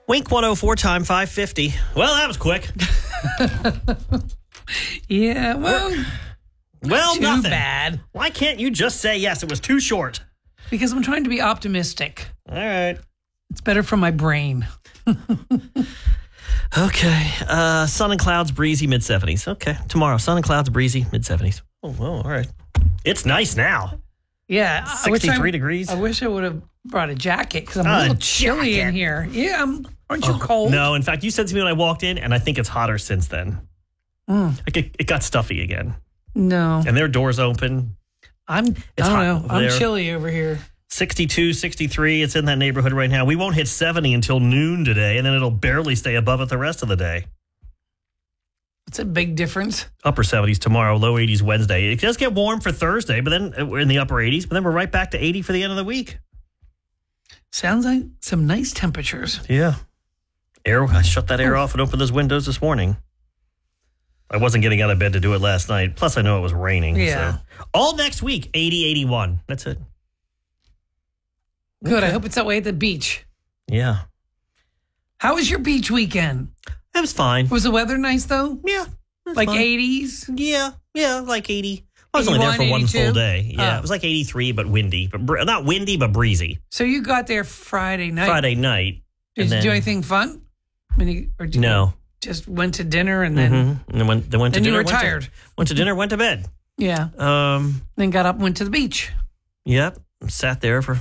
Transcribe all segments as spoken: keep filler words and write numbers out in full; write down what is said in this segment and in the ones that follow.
Wink one oh four time five fifty. Well, that was quick. Yeah, well, well, too nothing. bad. Why can't you just say yes? It was too short. Because I'm trying to be optimistic. All right. It's better for my brain. Okay. Uh, sun and clouds, breezy, mid seventies. Okay. Tomorrow, sun and clouds, breezy, mid seventies. Oh, well, all right. It's nice now. Yeah. sixty-three I, degrees. I wish I would have brought a jacket because I'm Uh, a little chilly jacket. in here. Yeah, I'm, aren't you Oh, cold? No, in fact, you said to me when I walked in, and I think it's hotter since then. Mm. Like it, it got stuffy again. No. And their doors open. I'm, It's I don't hot know. over I'm there. chilly over here. sixty-two, sixty-three. It's in that neighborhood right now. We won't hit seventy until noon today, and then it'll barely stay above it the rest of the day. It's a big difference. Upper seventies tomorrow, low eighties Wednesday. It does get warm for Thursday, but then we're in the upper eighties, but then we're right back to eighty for the end of the week. Sounds like some nice temperatures. Yeah. Air. I shut that air off and opened those windows this morning. I wasn't getting out of bed to do it last night. Plus, I know it was raining. Yeah. So. All next week, eighty, eighty-one. That's it. Good. Okay. I hope it's that way at the beach. Yeah. How was your beach weekend? It was fine. Was the weather nice though? Yeah. it was Like fine. eighties? Yeah. Yeah. Like eighty. I was only there for eighty-one, one full eighty-two? day. Yeah. Oh. It was like eighty-three, but windy. But br- not windy, but breezy. So you got there Friday night. Friday night. Did and you then, do anything fun? I mean, or did No. you just went to dinner and then Mm-hmm. And then went, then went to then you dinner. were went to- tired. Went to dinner, went to bed. Yeah. Um. Then got up and went to the beach. Yep. Sat there for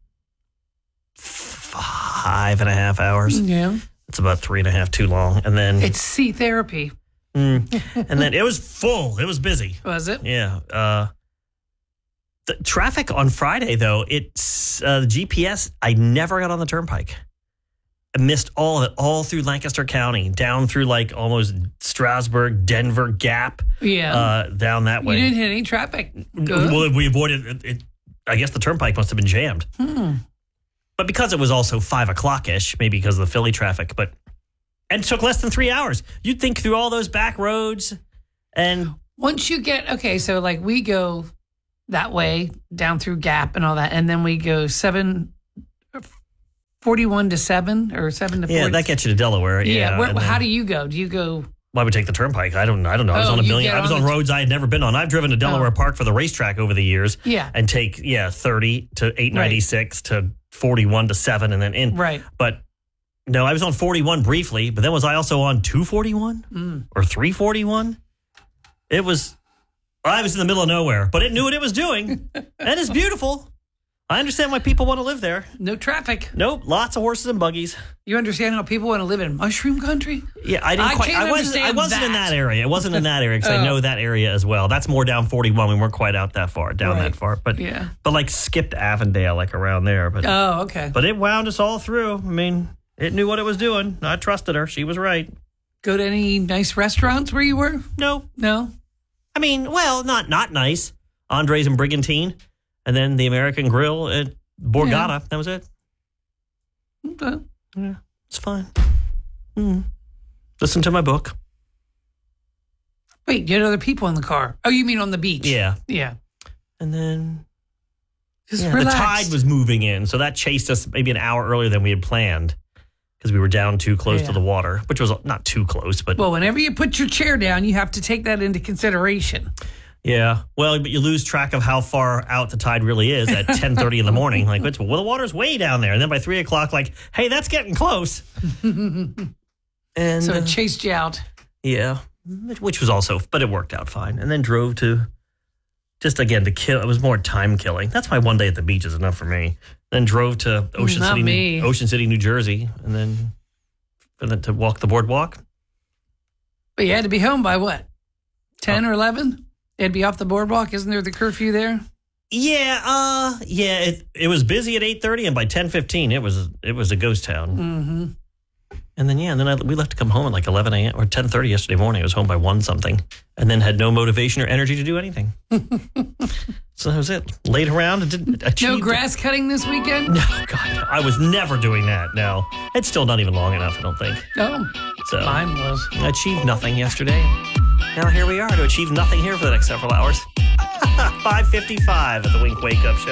five and a half hours. Yeah. It's about three and a half too long. And then, It's sea therapy. mm, and then it was full. It was busy. Was it? Yeah. Uh, the traffic on Friday, though, it's uh, the G P S. I never got on the turnpike. I missed all of it, all through Lancaster County, down through like almost Strasburg, Denver, Gap, Yeah. uh, down that way. You didn't hit any traffic. Good. Well, we avoided it, it. I guess the turnpike must have been jammed. Hmm. But because it was also five o'clock ish, maybe because of the Philly traffic, but and it took less than three hours. You'd think through all those back roads and Once you get, okay, so like we go that way down through Gap and all that, and then we go seven, forty-one to seven or seven to yeah, forty. that gets you to Delaware. Yeah. Yeah. Where, and how then- do you go? Do you go? Well, I would take the turnpike. I don't. I don't know. I was Oh, on a you million. get I was on on the- roads I had never been on. I've driven to Delaware Oh. Park for the racetrack over the years. Yeah. And take yeah thirty to eight ninety six to forty one to seven and then in. Right. But no, I was on forty one briefly. But then was I also on two forty one Mm. or three forty one? It was. I was in the middle of nowhere, but it knew what it was doing, and it's beautiful. I understand why people want to live there. No traffic. Nope, lots of horses and buggies. You understand how people want to live in mushroom country? Yeah, I didn't I quite. can't I wasn't. I understand wasn't in that. that area. It wasn't in that area because I Oh. know that area as well. That's more down forty-one. We weren't quite out that far, down Right. that far, but Yeah. but like skipped Avondale, like around there. But Oh, okay. but it wound us all through. I mean, it knew what it was doing. I trusted her. She was right. Go to any nice restaurants where you were? No, No. I mean, well, not not nice. Andres and Brigantine, and then the American Grill at Borgata. Yeah. That was it. Okay. Yeah, it's fine. Mm. Listen to my book. Wait, you had other people in the car. Oh, you mean on the beach? Yeah, Yeah. and then Just yeah, the relax. tide was moving in, so that chased us maybe an hour earlier than we had planned because we were down too close Yeah. to the water, which was not too close, but Well, whenever you put your chair down, you have to take that into consideration. yeah. Well, but you lose track of how far out the tide really is at ten thirty in the morning. Like, it's, well, the water's way down there, and then by three o'clock, like, hey, that's getting close. and So uh, it chased you out. yeah, which was also, but it worked out fine. And then drove to, just again to kill. It was more time killing. That's why one day at the beach is enough for me. Then drove to Ocean Not City, me. New, Ocean City, New Jersey, and then and then to walk the boardwalk. But you had to be home by what? ten or eleven? You had to be off the boardwalk. Isn't there the curfew there? Yeah, uh, yeah. It it was busy at eight thirty, and by ten fifteen, it was it was a ghost town. Mm-hmm. And then yeah, and then I, we left to come home at like eleven a.m. or ten thirty yesterday morning. I was home by one something, and then had no motivation or energy to do anything. So that was it. Laid around and didn't achieve. No grass cutting this weekend? No, God, I was never doing that. No, it's still not even long enough. I don't think. No. So Mine was. I achieved nothing yesterday. Now here we are to achieve nothing here for the next several hours. five fifty-five at the Wink Wake Up Show.